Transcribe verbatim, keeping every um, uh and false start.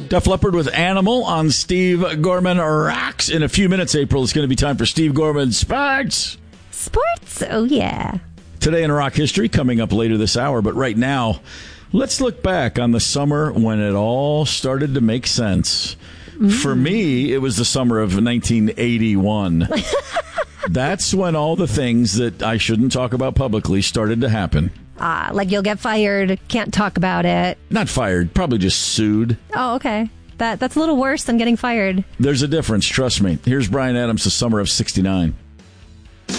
Def Leppard with Animal on Steve Gorman Rocks. In a few minutes, April, it's going to be time for Steve Gorman Sports. Sports? Oh, yeah. Today in rock history, coming up later this hour. But right now, let's look back on the summer when it all started to make sense. Mm-hmm. For me, it was the summer of nineteen eighty-one. That's when all the things that I shouldn't talk about publicly started to happen. Ah, like you'll get fired, can't talk about it. Not fired, probably just sued. Oh, okay. That That's a little worse than getting fired. There's a difference, trust me. Here's Bryan Adams, the summer of sixty-nine.